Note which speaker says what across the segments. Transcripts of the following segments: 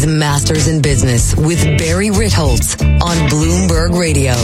Speaker 1: is Masters in Business with Barry Ritholtz on Bloomberg Radio.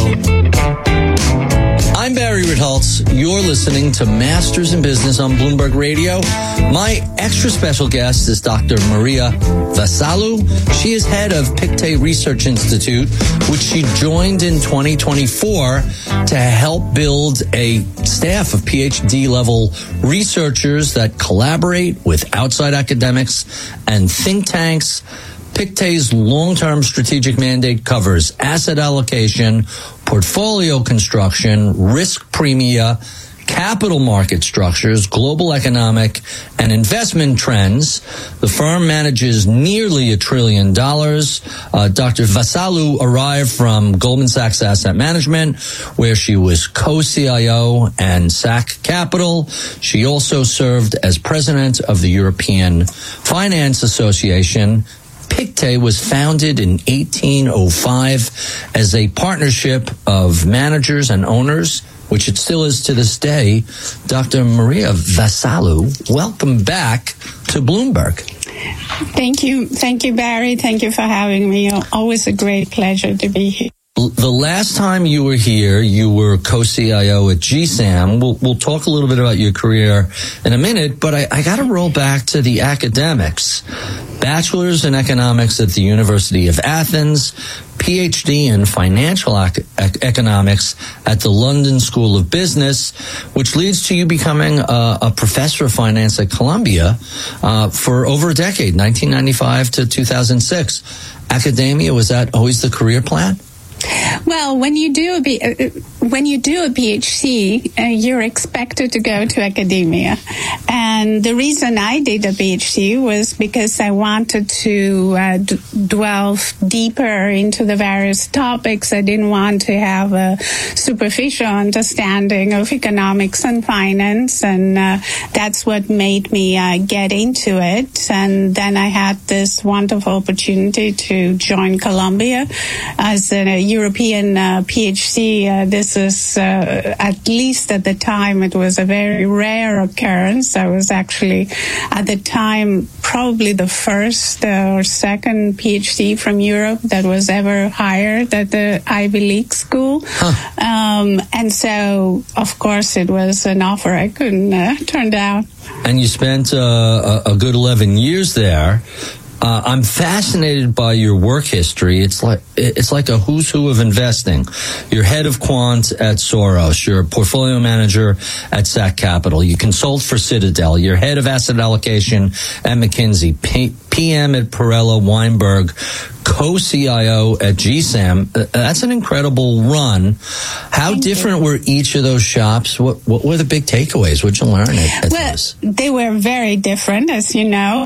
Speaker 2: I'm Barry Ritholtz. You're listening to Masters in Business on Bloomberg Radio. My extra special guest is Dr. Maria Vasalou. She is head of Pictet Research Institute, which she joined in 2024 to help build a staff of PhD-level researchers that collaborate with outside academics and think tanks. Pictet's long-term strategic mandate covers asset allocation, portfolio construction, risk premia, capital market structures, global economic and investment trends. The firm manages nearly $1 trillion. Dr. Vasalou arrived from Goldman Sachs Asset Management, where she was co-CIO and SAC Capital. She also served as president of the European Finance Association. Pictet was founded in 1805 as a partnership of managers and owners, which it still is to this day. Dr. Maria Vasalou, welcome back to Bloomberg.
Speaker 3: Thank you. Thank you, Barry. Thank you for having me. Always a great pleasure to be here.
Speaker 2: The last time you were here, you were co-CIO at GSAM. We'll talk a little bit about your career in a minute, but I got to roll back to the academics. Bachelor's in economics at the University of Athens, PhD in financial economics at the London School of Business, which leads to you becoming a professor of finance at Columbia for over a decade, 1995 to 2006. Academia, was that always the career plan?
Speaker 3: Well, when you do a PhD, you're expected to go to academia. And the reason I did a PhD was because I wanted to delve deeper into the various topics. I didn't want to have a superficial understanding of economics and finance, and that's what made me get into it. And then I had this wonderful opportunity to join Columbia as a European PhD. This is, at least at the time, it was a very rare occurrence. I was actually, at the time, probably the first or second PhD from Europe that was ever hired at the Ivy League school. And so, of course, it was an offer I couldn't turn down.
Speaker 2: And you spent a good 11 years there. I'm fascinated by your work history. It's like a who's who of investing. You're head of quant at Soros. You're a portfolio manager at SAC Capital. You consult for Citadel. You're head of asset allocation at McKinsey, PM at Perella Weinberg, co-CIO at GSAM. That's an incredible run. How different were each of those shops? What were the big takeaways? What did you learn at those?
Speaker 3: They were very different, as you know.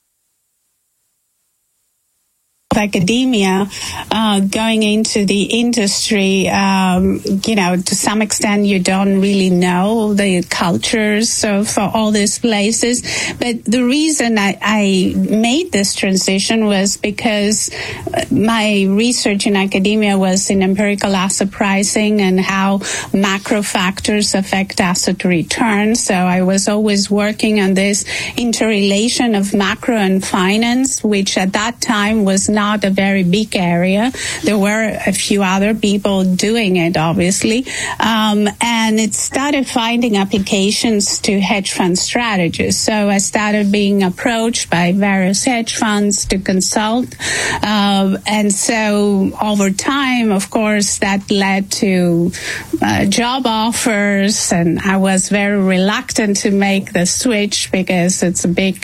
Speaker 3: Academia, going into the industry, to some extent you don't really know the cultures of all these places. But the reason I made this transition was because my research in academia was in empirical asset pricing and how macro factors affect asset returns. So I was always working on this interrelation of macro and finance, which at that time was not a very big area. There were a few other people doing it, obviously. And it started finding applications to hedge fund strategies. So I started being approached by various hedge funds to consult. And so over time, of course, that led to job offers. And I was very reluctant to make the switch because it's a big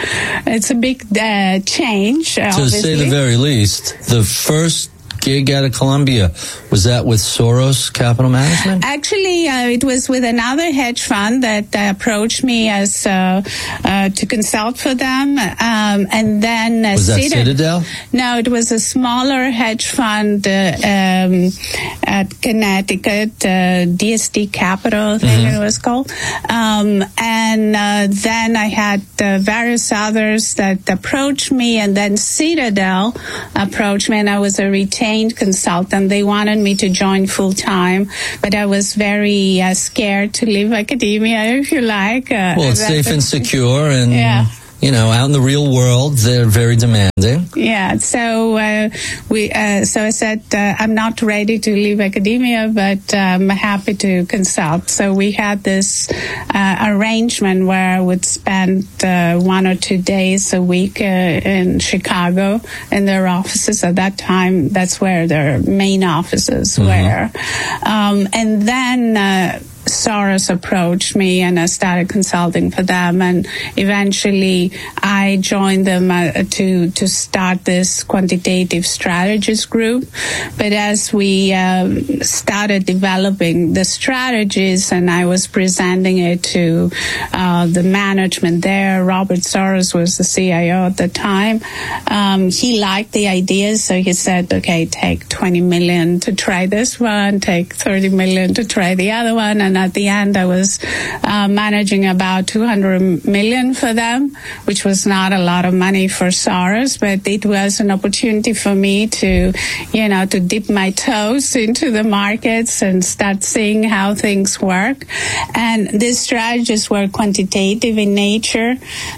Speaker 3: change.
Speaker 2: To say the very least, the first gig out of Columbia, was that with Soros Capital Management?
Speaker 3: Actually, it was with another hedge fund that approached me as to consult for them, and then
Speaker 2: was that Citadel?
Speaker 3: No, it was a smaller hedge fund at Connecticut, DSD Capital, I think it was called, and then I had various others that approached me, and then Citadel approached me, and I was a retained consultant. They wanted me to join full time, but I was very scared to leave academia, if you like.
Speaker 2: Well, it's safe and secure, and out in the real world, they're very demanding.
Speaker 3: Yeah. So so I said, I'm not ready to leave academia, but I'm happy to consult. So we had this arrangement where I would spend 1 or 2 days a week in Chicago in their offices. At that time, that's where their main offices were. And then Soros approached me, and I started consulting for them, and eventually I joined them to start this quantitative strategies group. But as we started developing the strategies and I was presenting it to the management there, Robert Soros was the CIO at the time, he liked the ideas, so he said, okay, take 20 million to try this one, take 30 million to try the other one, and at the end, I was managing about 200 million for them, which was not a lot of money for Soros, but it was an opportunity for me to, to dip my toes into the markets and start seeing how things work. And these strategies were quantitative in nature.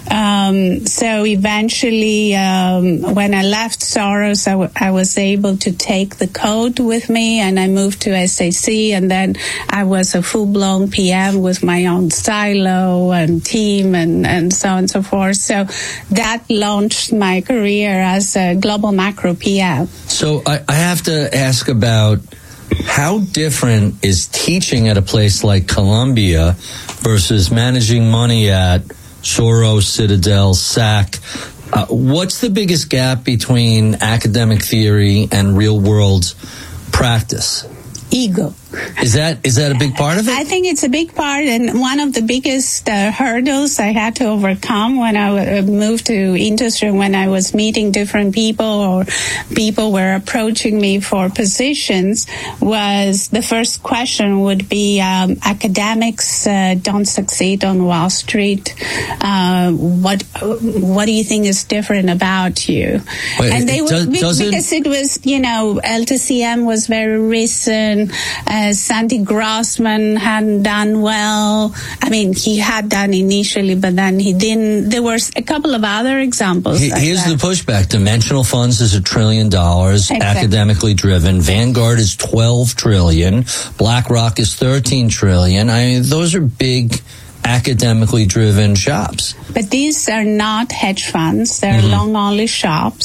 Speaker 3: So eventually, when I left Soros, I was able to take the code with me, and I moved to SAC, and then I was a full-blown PM with my own silo and team and so on and so forth. So that launched my career as a global macro PM.
Speaker 2: So I have to ask about how different is teaching at a place like Columbia versus managing money at Soros, Citadel, SAC? What's the biggest gap between academic theory and real-world practice?
Speaker 3: Ego.
Speaker 2: Is that a big part of it?
Speaker 3: I think it's a big part, and one of the biggest hurdles I had to overcome when I moved to industry, when I was meeting different people or people were approaching me for positions, was the first question would be, academics don't succeed on Wall Street. What do you think is different about you?
Speaker 2: Wait,
Speaker 3: and they would, because it was, LTCM was very recent. Sandy Grossman hadn't done well. I mean, he had done initially, but then he didn't. There were a couple of other examples.
Speaker 2: Here's the pushback. Dimensional Funds is $1 trillion, exactly. Academically driven. Vanguard is $12 trillion. BlackRock is $13 trillion. I mean, those are big academically driven shops.
Speaker 3: But these are not hedge funds. They're long-only shops.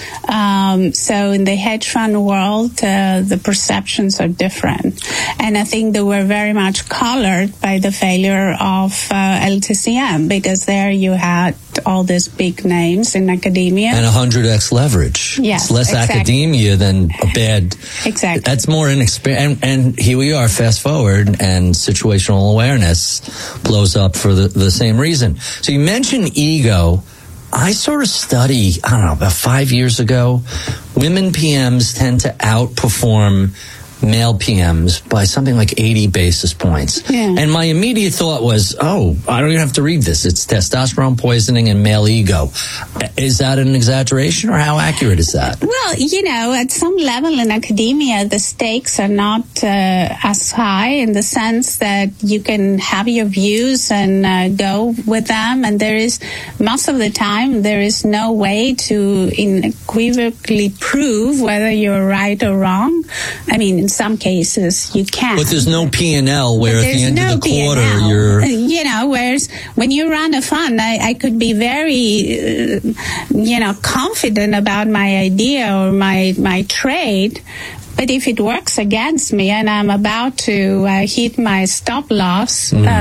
Speaker 3: So in the hedge fund world, the perceptions are different. And I think they were very much colored by the failure of LTCM, because there you had all these big names in academia.
Speaker 2: And 100x leverage.
Speaker 3: Yes,
Speaker 2: it's less academia than a bad...
Speaker 3: Exactly.
Speaker 2: That's more inexperienced. And here we are, fast forward, and situational awareness blows up for the same reason. So you mentioned ego. I sort of study, about 5 years ago, women PMs tend to outperform male PMs by something like 80 basis points.
Speaker 3: Yeah.
Speaker 2: And my immediate thought was, I don't even have to read this. It's testosterone poisoning and male ego. Is that an exaggeration, or how accurate is that?
Speaker 3: Well, at some level in academia, the stakes are not as high, in the sense that you can have your views and go with them. And there is, most of the time, there is no way to unequivocally prove whether you're right or wrong. I mean, in some cases you can.
Speaker 2: But there's no P&L where at the end of the quarter
Speaker 3: P&L.
Speaker 2: you're...
Speaker 3: Whereas when you run a fund, I could be very, confident about my idea or my trade. But if it works against me and I'm about to hit my stop loss point,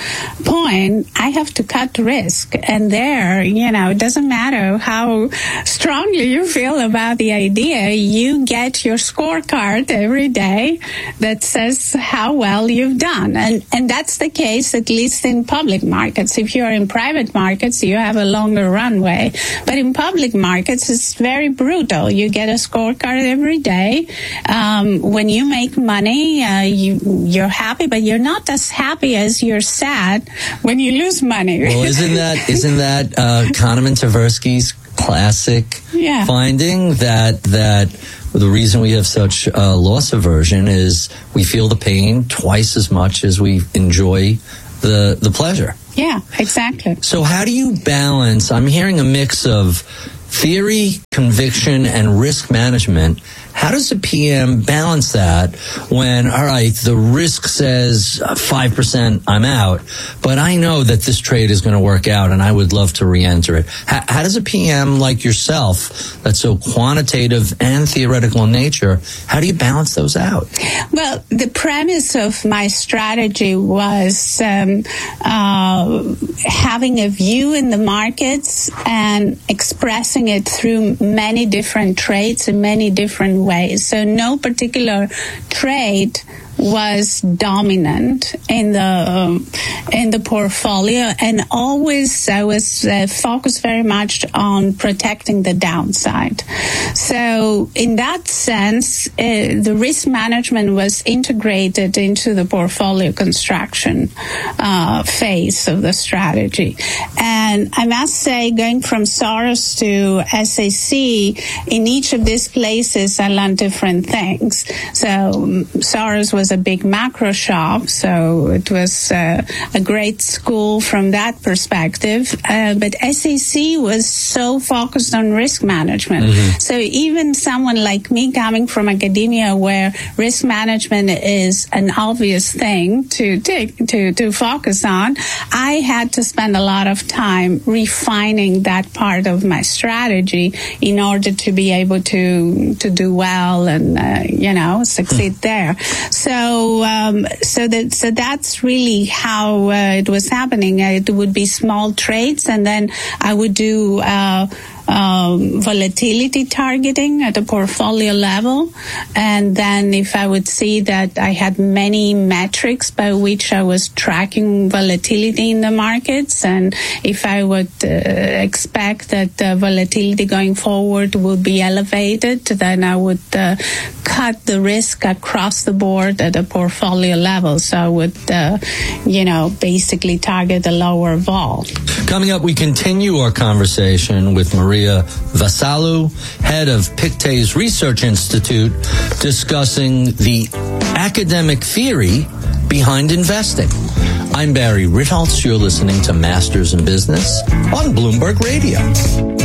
Speaker 3: I have to cut risk. And there, it doesn't matter how strongly you feel about the idea, you get your scorecard every day that says how well you've done. And that's the case, at least in public markets. If you're in private markets, you have a longer runway. But in public markets, it's very brutal. You get a scorecard every day. When you make money, you're happy, but you're not as happy as you're sad when you lose money.
Speaker 2: Well, isn't that Kahneman Tversky's classic finding that the reason we have such loss aversion is we feel the pain twice as much as we enjoy the pleasure?
Speaker 3: Yeah, exactly.
Speaker 2: So how do you balance, I'm hearing a mix of theory, conviction, and risk management. How does a PM balance that when, all right, the risk says 5% I'm out, but I know that this trade is going to work out and I would love to re-enter it? How does a PM like yourself, that's so quantitative and theoretical in nature, how do you balance those out?
Speaker 3: Well, the premise of my strategy was having a view in the markets and expressing it through many different trades in many different ways. So no particular trade was dominant in the portfolio, and always I was focused very much on protecting the downside. So in that sense, the risk management was integrated into the portfolio construction phase of the strategy. And I must say, going from Soros to SAC, in each of these places I learned different things. So Soros was a big macro shop, so it was a great school from that perspective. But SAC was so focused on risk management. Mm-hmm. So even someone like me coming from academia, where risk management is an obvious thing to focus on, I had to spend a lot of time refining that part of my strategy in order to be able to do well and succeed there. So that's really how it was happening. It would be small trades, and then I would do volatility targeting at a portfolio level. And then if I would see that I had many metrics by which I was tracking volatility in the markets, and if I would expect that the volatility going forward would be elevated, then I would cut the risk across the board at a portfolio level. So I would, basically target a lower vol.
Speaker 2: Coming up, we continue our conversation with Maria Vasalou, head of Pictet's Research Institute, discussing the academic theory behind investing. I'm Barry Ritholtz. You're listening to Masters in Business on Bloomberg Radio.